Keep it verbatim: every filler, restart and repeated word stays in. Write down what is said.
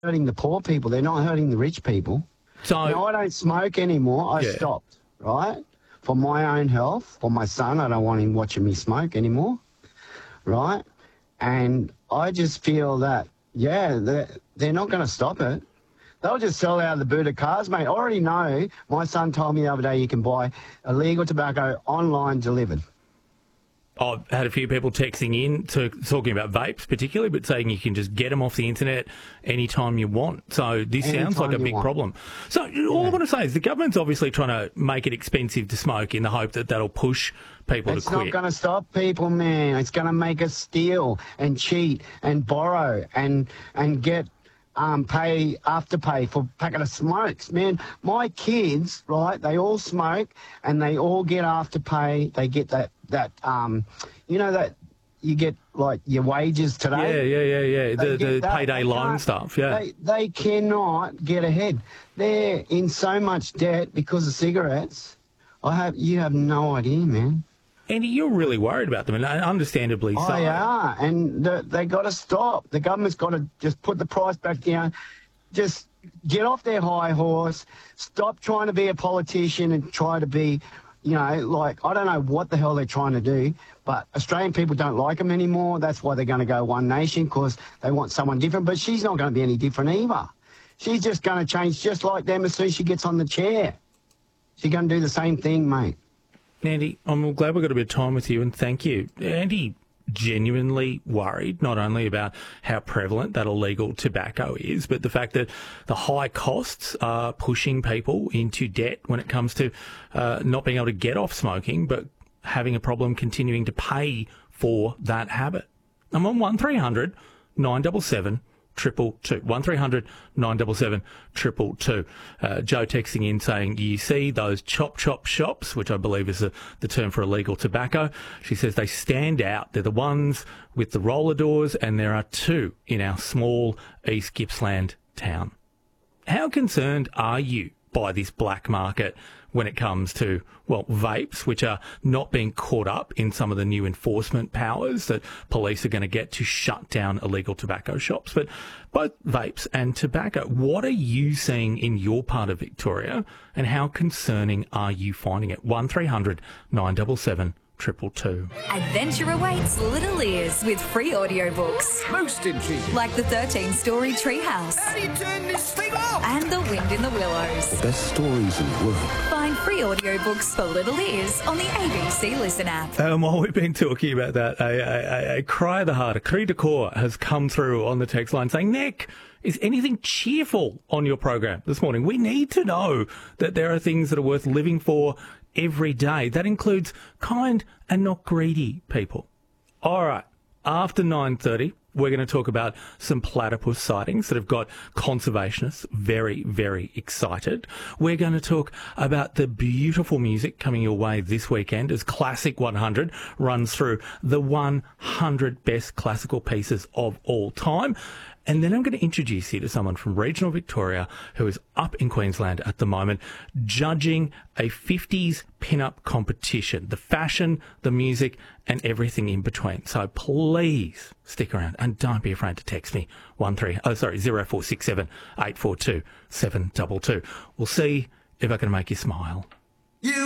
hurting the poor people. They're not hurting the rich people. So now, I don't smoke anymore. I Yeah. stopped, right? For my own health, for my son. I don't want him watching me smoke anymore, right? And I just feel that, yeah, they're, they're not going to stop it. They'll just sell out of the boot of cars, mate. I already know. My son told me the other day you can buy illegal tobacco online delivered. I've had a few people texting in to talking about vapes particularly, but saying you can just get them off the internet anytime you want. So this Anytime sounds like a you big want. problem. So all I want to say is the government's obviously trying to make it expensive to smoke in the hope that that'll push people It's to quit. not going to stop people, man. It's going to make us steal and cheat and borrow and and get um, pay afterpay for a packet of smokes, man. My kids, right? They all smoke and they all get afterpay. They get that that um, you know that you get like your wages yeah, today. yeah, yeah, yeah. They The, get the that. payday They loan can't- stuff, yeah. They, they cannot get ahead. They're in so much debt because of cigarettes. I have you have no idea, man. Andy, you're really worried about them, and understandably so. Oh, yeah, and the, they got to stop. The government's got to just put the price back down. Just get off their high horse. Stop trying to be a politician and try to be, you know, like, I don't know what the hell they're trying to do, but Australian people don't like them anymore. That's why they're going to go One Nation, because they want someone different. But she's not going to be any different either. She's just going to change just like them as soon as she gets on the chair. She's going to do the same thing, mate. Andy, I'm glad we got a bit of time with you, and thank you. Andy, genuinely worried not only about how prevalent that illegal tobacco is, but the fact that the high costs are pushing people into debt when it comes to uh, not being able to get off smoking, but having a problem continuing to pay for that habit. I'm on one three hundred nine seven seven triple two. one three hundred nine seven seven triple two. Uh, Joe texting in saying, you see those chop chop shops, which I believe is the, the term for illegal tobacco. She says they stand out. They're the ones with the roller doors, and there are two in our small East Gippsland town. How concerned are you by this black market when it comes to, well, vapes, which are not being caught up in some of the new enforcement powers that police are going to get to shut down illegal tobacco shops, but both vapes and tobacco? What are you seeing in your part of Victoria, and how concerning are you finding it? one three hundred nine seven seven triple two. Adventure awaits Little Ears with free audiobooks. Most intriguing. Like the thirteen-story Treehouse. How do you turn this thing off? And The Wind in the Willows. Best stories in the world. Find free audiobooks for Little Ears on the A B C Listen app. Um, while we've been talking about that, a, a, a, a cry of the heart, a cri de coeur has come through on the text line saying, Nick, is anything cheerful on your program this morning? We need to know that there are things that are worth living for every day. That includes kind and not greedy people. All right, after nine thirty, we're going to talk about some platypus sightings that have got conservationists very, very excited. We're going to talk about the beautiful music coming your way this weekend as Classic one hundred runs through the one hundred best classical pieces of all time. And then I'm going to introduce you to someone from regional Victoria who is up in Queensland at the moment judging a fifties pin-up competition, the fashion, the music and everything in between. So please stick around and don't be afraid to text me one three oh sorry zero four six seven eight four two seven two two. We'll see if I can make you smile.